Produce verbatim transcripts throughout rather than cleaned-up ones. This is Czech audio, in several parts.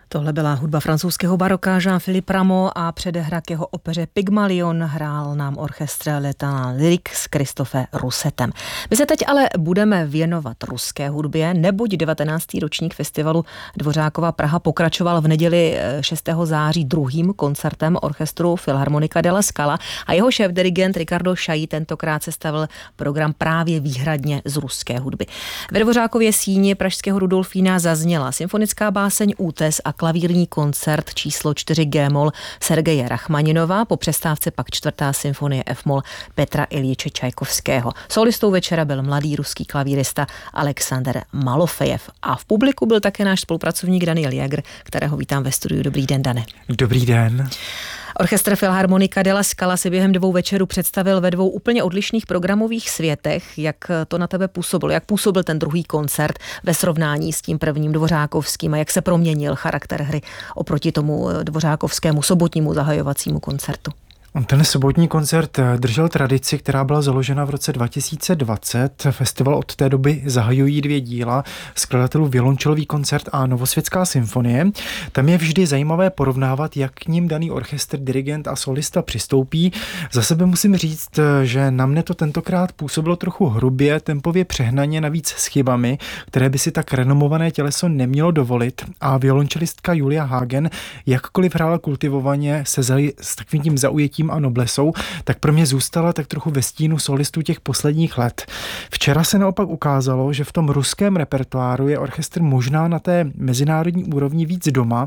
Tohle byla hudba francouzského baroka Jean-Philippe Rameau a předehra k jeho opeře Pygmalion hrál nám orchestr L'Éternel Lyrique s Christophe Roussetem. My se teď ale budeme věnovat ruské hudbě, neboť devatenáctý ročník festivalu Dvořákova Praha pokračoval v neděli šestého září druhým koncertem orchestru Philharmonica della Scala a jeho šéfdirigent Riccardo Chailly tentokrát sestavil program právě výhradně z ruské hudby. Ve Dvořákově síni pražského Rudolfína zazněla symfonická báseň Útes a klavírní koncert číslo čtyři G-moll Sergeje Rachmaninova, po přestávce pak čtvrtá symfonie F-moll Petra Iljiče Čajkovského. Solistou večera byl mladý ruský klavírista Alexander Malofejev a v publiku byl také náš spolupracovník Daniel Jäger, kterého vítám ve studiu. Dobrý den, Dane. Dobrý den. Orchestr Philharmonica della Scala si během dvou večerů představil ve dvou úplně odlišných programových světech. Jak to na tebe působilo? Jak působil ten druhý koncert ve srovnání s tím prvním dvořákovským a jak se proměnil charakter hry oproti tomu dvořákovskému sobotnímu zahajovacímu koncertu? Ten sobotní koncert držel tradici, která byla založena v roce dva tisíce dvacet. Festival od té doby zahajují dvě díla, skladatelů violončelový koncert a Novosvětská symfonie. Tam je vždy zajímavé porovnávat, jak k ním daný orchestr, dirigent a solista přistoupí. Za sebe musím říct, že na mne to tentokrát působilo trochu hrubě, tempově přehnaně, navíc s chybami, které by si tak renomované těleso nemělo dovolit. A violončelistka Julia Hagen, jakkoliv hrála kultivovaně se zali, s takovým tím zaujetím a noblesou, tak pro mě zůstala tak trochu ve stínu solistů těch posledních let. Včera se naopak ukázalo, že v tom ruském repertoáru je orchestr možná na té mezinárodní úrovni víc doma.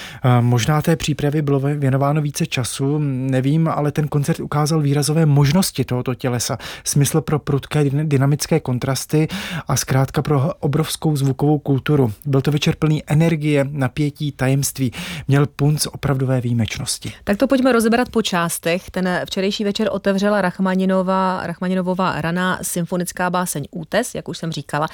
Možná té přípravě bylo věnováno více času, nevím, ale ten koncert ukázal výrazové možnosti tohoto tělesa, smysl pro prudké dynamické kontrasty a zkrátka pro obrovskou zvukovou kulturu. Byl to večer plný energie, napětí, tajemství. Měl punc opravdové výjimečnosti. Tak to pojďme rozebrat po částech. Ten včerejší večer otevřela Rachmaninova, Rachmaninovova raná symfonická báseň Útes, jak už jsem říkala.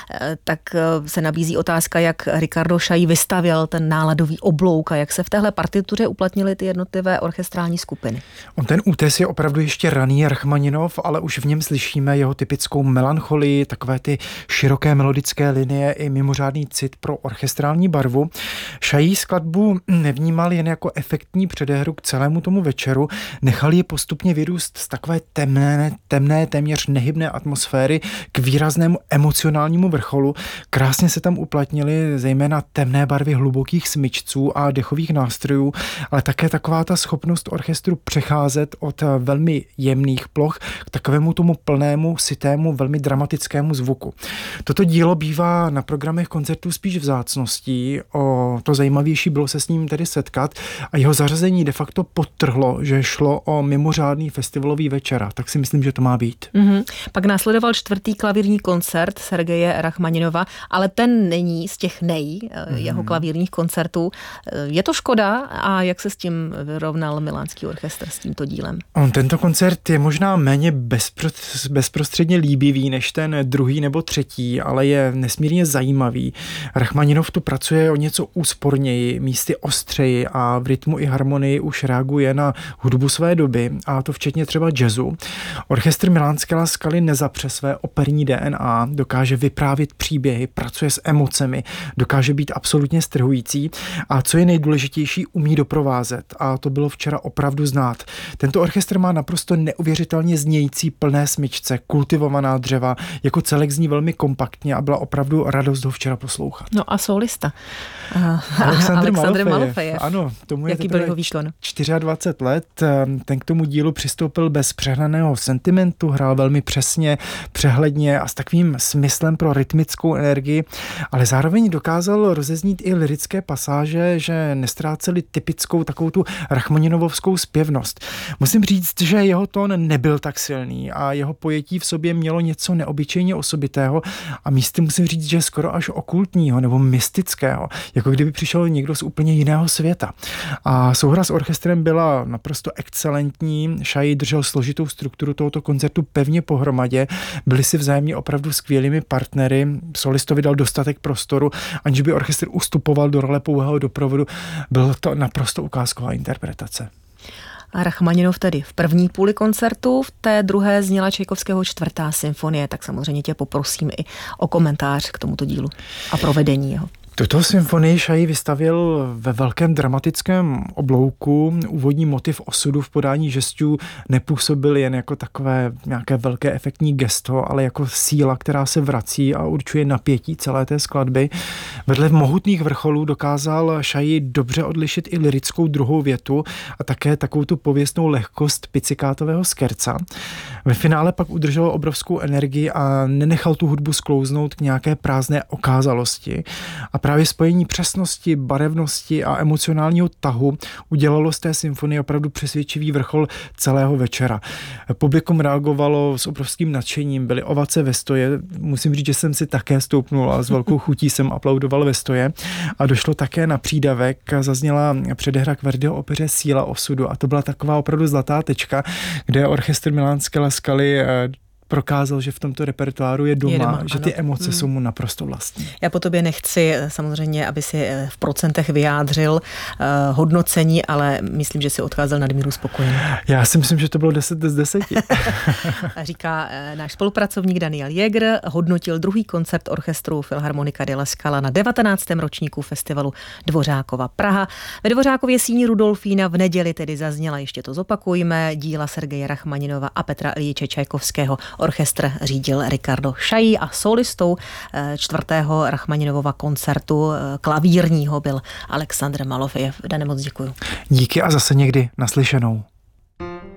Tak se nabízí otázka, jak Riccardo Chailly vystavěl ten náladový oblouk a jak se v téhle partituře uplatnily ty jednotlivé orchestrální skupiny. On ten Útes je opravdu ještě raný Rachmaninov, ale už v něm slyšíme jeho typickou melancholii, takové ty široké melodické linie i mimořádný cit pro orchestrální barvu. Chailly skladbu nevnímal jen jako efektní předehru k celému tomu večeru, nechal ji postupně vyrůst z takové temné, temné, téměř nehybné atmosféry k výraznému emocionálnímu vrcholu. Krásně se tam uplatnily zejména temné barvy hlubokých smyčců a dechových nástrojů, ale také taková ta schopnost orchestru přecházet od velmi jemných ploch k takovému tomu plnému, sytému, velmi dramatickému zvuku. Toto dílo bývá na programech koncertů spíš vzácností, o to zajímavější bylo se s ním tedy setkat a jeho zařazení de facto podtrhlo, že šlo o mimořádný festivalový večer, tak si myslím, že to má být. Mm-hmm. Pak následoval čtvrtý klavírní koncert Sergeje Rachmaninova, ale ten není z těch nej mm-hmm. jeho klavírních koncertů. Je to škoda a jak se s tím vyrovnal milánský orchestr s tímto dílem? On, tento koncert je možná méně bezpro, bezprostředně líbivý než ten druhý nebo třetí, ale je nesmírně zajímavý. Rachmaninov tu pracuje o něco úsporněji, místy ostřeji a v rytmu i harmonii už reaguje na hudbu své doby, a to včetně třeba jazzu. Orchestr milánské Scaly nezapře své operní D N A, dokáže vyprávět příběhy, pracuje s emocemi, dokáže být absolutně strhující a co je nejdůležitější, umí doprovázet a to bylo včera opravdu znát. Tento orchestr má naprosto neuvěřitelně znějící plné smyčce, kultivovaná dřeva, jako celek zní velmi kompaktně a byla opravdu radost ho včera poslouchat. No a solista? Alexander Malofejev. Malofejev. Ano, tomu je Jaký byl jeho výkon? dvacet čtyři let. Ten k tomu dílu přistoupil bez přehnaného sentimentu, hrál velmi přesně, přehledně a s takovým smyslem pro rytmickou energii, ale zároveň dokázal rozeznít i lyrické pasáže, že nestráceli typickou takovou tu rachmaninovovskou zpěvnost. Musím říct, že jeho tón nebyl tak silný a jeho pojetí v sobě mělo něco neobyčejně osobitého a místy musím říct, že skoro až okultního nebo mystického, jako kdyby přišel někdo z úplně jiného světa. A souhra s orchestrem byla naprosto excelentní. Chailly držel složitou strukturu tohoto koncertu pevně pohromadě. Byli si vzájemně opravdu skvělými partnery. Solistovi dal dostatek prostoru, aniž by orchestr ustupoval do role pouhého doprovodu. Byl to naprosto ukázková interpretace. A Rachmaninov tedy v první půli koncertu, v té druhé zněla Čajkovského čtvrtá symfonie, tak samozřejmě tě poprosím i o komentář k tomuto dílu a provedení jeho. Tuto symfonii Šají vystavěl ve velkém dramatickém oblouku. Úvodní motiv osudu v podání žestů nepůsobil jen jako takové nějaké velké efektní gesto, ale jako síla, která se vrací a určuje napětí celé té skladby. Vedle mohutných vrcholů dokázal Šají dobře odlišit i lyrickou druhou větu a také takovou tu pověstnou lehkost pizzikátového skerca. Ve finále pak udržel obrovskou energii a nenechal tu hudbu sklouznout k nějaké prázdné okázalosti. A právě spojení přesnosti, barevnosti a emocionálního tahu udělalo z té symfonie opravdu přesvědčivý vrchol celého večera. Publikum reagovalo s obrovským nadšením, byly ovace ve stoje. Musím říct, že jsem si také stoupnul a s velkou chutí jsem aplaudoval ve stoje. A došlo také na přídavek, zazněla předehra k Verdiho opeře Síla osudu a to byla taková opravdu zlatá tečka, kde orchestr Milánské La Scaly prokázal, že v tomto repertoáru je doma, je doma že ty ano. emoce hmm. jsou mu naprosto vlastní. Já po tobě nechci samozřejmě, aby si v procentech vyjádřil uh, hodnocení, ale myslím, že si odcházel nadmíru spokojený. Já si myslím, že to bylo deset z deseti. Říká uh, náš spolupracovník Daniel Jäger, hodnotil druhý koncert orchestru Filharmonika de la Scala na devatenáctém ročníku festivalu Dvořákova Praha. Ve Dvořákově síni Rudolfína v neděli tedy zazněla, ještě to zopakujme, díla Sergeje Rachmaninova a Petra Iljiče Čajkovského. Orchestr řídil Ricardo Šají a solistou čtvrtého Rachmaninovova koncertu klavírního byl Aleksandr Malofejev. Dane, moc děkuju. Díky a zase někdy naslyšenou.